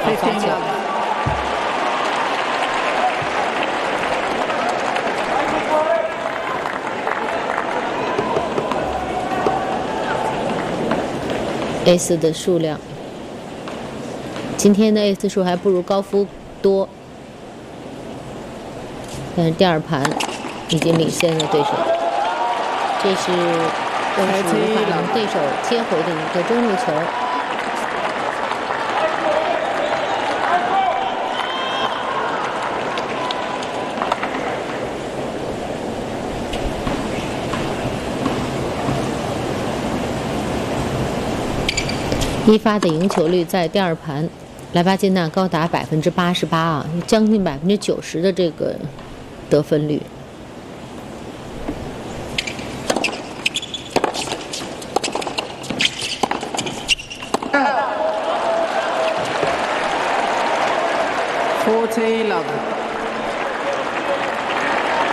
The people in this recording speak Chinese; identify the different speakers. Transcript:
Speaker 1: 发球。ace 的数量，今天的 ace 数还不如高夫多，但是第二盘已经领先了对手。这是又是无法让对手接回的一个中路球。一发的赢球率在第二盘，莱巴金纳高达88%啊，将近90%的这个得分率。
Speaker 2: 40-love。